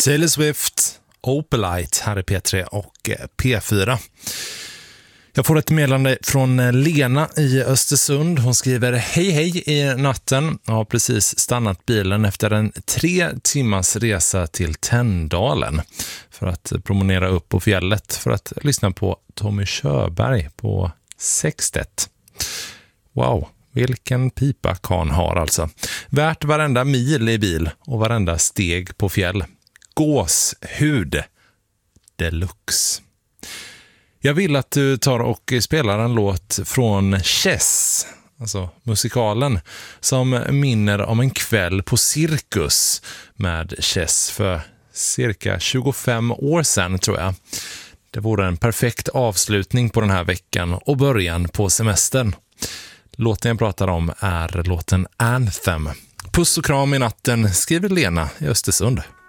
Taylor Swift, Opalite här i P3 och P4. Jag får ett meddelande från Lena i Östersund. Hon skriver: hej i natten. Jag har precis stannat bilen efter en 3 timmars resa till Tänndalen för att promenera upp på fjället för att lyssna på Tommy Körberg på Sextet. Wow, vilken pipa kan har alltså. Värt varenda mil i bil och varenda steg på fjäll. Gåshud deluxe. Jag vill att du tar och spelar en låt från Chess, alltså musikalen, som minner om en kväll på cirkus med Chess för cirka 25 år sedan, tror jag. Det vore en perfekt avslutning på den här veckan och början på semestern. Låten jag pratar om är låten Anthem. Puss och kram i natten, skriver Lena i Östersund.